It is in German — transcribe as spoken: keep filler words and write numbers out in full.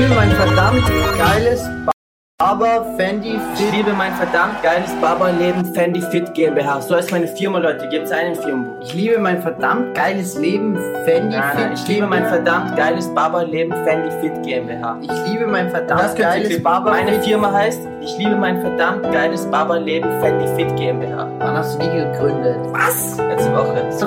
liebe mein verdammt geiles Barber Fendi Fit. Ich liebe mein verdammt geiles Barberleben Fendi Fit GmbH. So heißt meine Firma, Leute. Gibt's einen Firmenbuch. Ich liebe mein verdammt geiles Leben Fendi Nein, Fit. nein, ich liebe mein verdammt geiles Barberleben Fendi Fit GmbH. Ich liebe mein verdammt Das könnt ihr geiles klicken. Barber. Meine Firma heißt, ich liebe mein verdammt geiles Barberleben Fendi Fit GmbH. Wann hast du die gegründet? Was? Letzte Woche.